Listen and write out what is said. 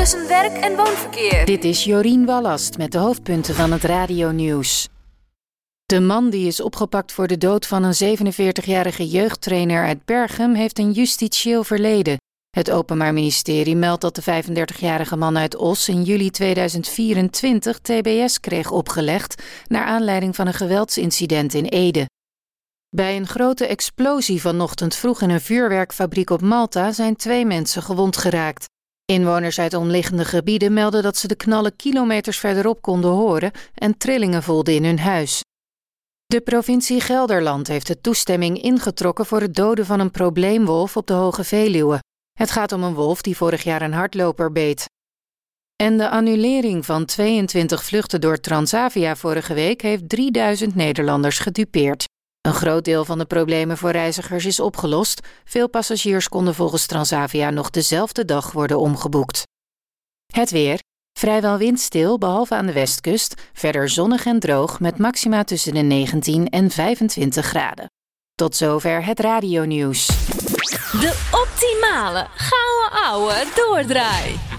tussen werk en woonverkeer. Dit is Jorien Wallast met de hoofdpunten van het radionieuws. De man die is opgepakt voor de dood van een 47-jarige jeugdtrainer uit Berchem heeft een justitieel verleden. Het Openbaar Ministerie meldt dat de 35-jarige man uit Os in juli 2024 TBS kreeg opgelegd naar aanleiding van een geweldsincident in Ede. Bij een grote explosie vanochtend vroeg in een vuurwerkfabriek op Malta zijn 2 mensen gewond geraakt. Inwoners uit omliggende gebieden melden dat ze de knallen kilometers verderop konden horen en trillingen voelden in hun huis. De provincie Gelderland heeft de toestemming ingetrokken voor het doden van een probleemwolf op de Hoge Veluwe. Het gaat om een wolf die vorig jaar een hardloper beet. En de annulering van 22 vluchten door Transavia vorige week heeft 3000 Nederlanders gedupeerd. Een groot deel van de problemen voor reizigers is opgelost. Veel passagiers konden volgens Transavia nog dezelfde dag worden omgeboekt. Het weer. Vrijwel windstil, behalve aan de westkust. Verder zonnig en droog met maxima tussen de 19 en 25 graden. Tot zover het radionieuws. De optimale gouden ouwe doordraai.